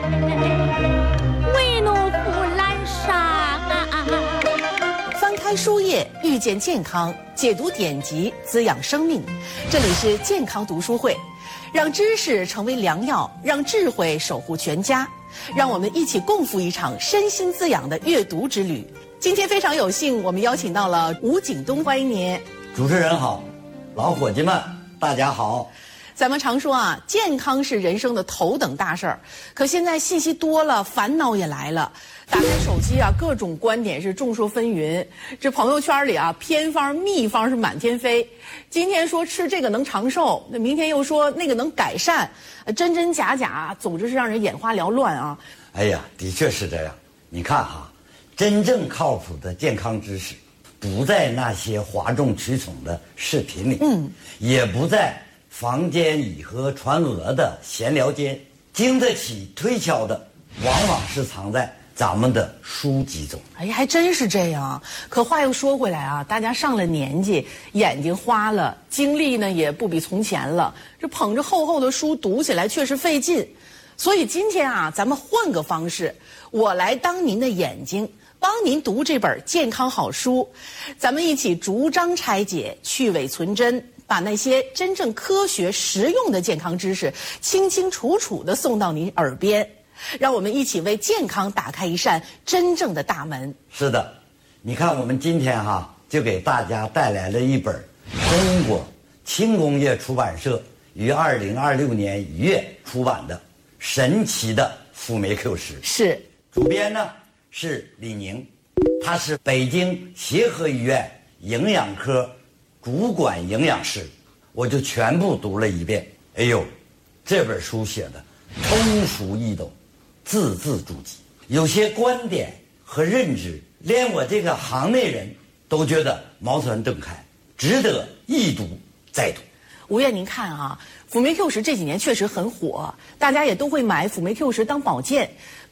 为奴夫来上啊！ 翻开书页，遇见健康，解读典籍，滋养生命。这里是健康读书会，让知识成为良药，让智慧守护全家。让我们一起共赴一场身心滋养的阅读之旅。今天非常有幸，我们邀请到了吴景东，欢迎您。 主持人好，老伙计们大家好。 咱们常说啊，健康是人生的头等大事儿，可现在信息多了，烦恼也来了。打开手机啊，各种观点是众说纷纭。这朋友圈里啊，偏方秘方是满天飞。今天说吃这个能长寿，那明天又说那个能改善，真真假假，总之是让人眼花缭乱啊。 哎呀，的确是这样。你看哈，真正靠谱的健康知识，不在那些哗众取宠的视频里，也不在房间里和传讹的闲聊间，经得起推敲的，往往是藏在咱们的书籍中。 哎呀，还真是这样。可话又说回来啊，大家上了年纪，眼睛花了，精力呢也不比从前了，这捧着厚厚的书读起来确实费劲。所以今天啊，咱们换个方式，我来当您的眼睛，帮您读这本健康好书，咱们一起逐章拆解，去伪存真，把那些真正科学实用的健康知识清清楚楚地送到您耳边，让我们一起为健康打开一扇真正的大门。 是的，你看我们今天就给大家带来了一本中国轻工业出版社于2026年1月出版的神奇的辅酶 Q10。 是， 主编呢是李宁，他是北京协和医院营养科主管营养师。我就全部读了一遍。哎呦，这本书写的通俗易懂，字字珠玑，有些观点和认知连我这个行内人都觉得茅塞顿开，值得一读再读。 吴院，您看啊，辅酶 Q10这几年确实很火，大家也都会买辅酶 Q10当保健。